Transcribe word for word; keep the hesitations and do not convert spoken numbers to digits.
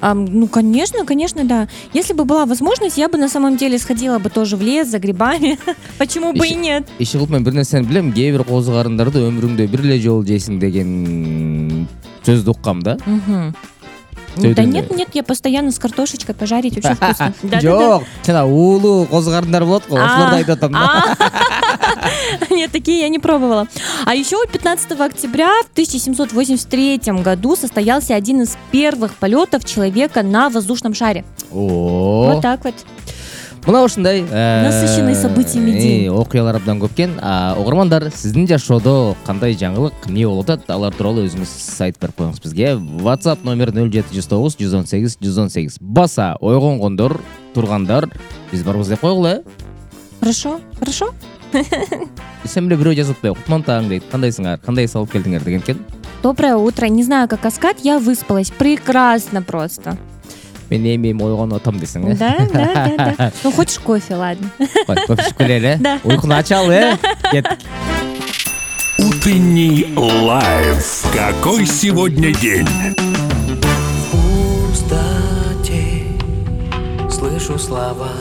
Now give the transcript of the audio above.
А, ну, конечно, конечно, да. Если бы была возможность, я бы на самом деле сходила бы тоже в лес за грибами. Почему бы и нет? Иши кылып мен бир нерсени билем, кээ бир козу карындарды өмүрүңдө бир эле жолу жейсиң деген сөздү уккам да. Мгм. Да нет, нет, я постоянно с картошечкой пожарить, очень вкусно. Жок, жана уулуу козу карындар болот го, ошолорду айтып атам да. Нет, такие я не пробовала. А еще пятнадцатого октября в тысяча семьсот восемьдесят третьем году состоялся один из первых полетов человека на воздушном шаре. О. Вот так вот. Мына ушундай Насыщенный событиями день. окуялар абдан көп экен. Угармандар, сиздин жашоодо кандай жаңылык, эмне болуп атат? Алар тууралуу өзүңүз айтып берип коюңуз бизге. WhatsApp номер нөл жети жүз тогуз жүз он сегиз жүз он сегиз. Баса ойгонгондор, тургандар, биз барбыз деп койгула, э? Хорошо, хорошо. Сен эле бирөө жазып атпайбы? Кутман таң дейт. Кандайсыңар? Кандай салып келдиңер деген экен. Доброе утро. Не знаю, как Аскат, я выспалась. Прекрасно просто. Мен эми ойгонуп атам десең, э? Да, да, да, да. Ну, хочешь кофе, ладно. Кой, кофе ичип келели, э? Да. Уйкуну ачалы, э? Кеттик. Утренний лайф. Какой сегодня день? В пустоте слышу слова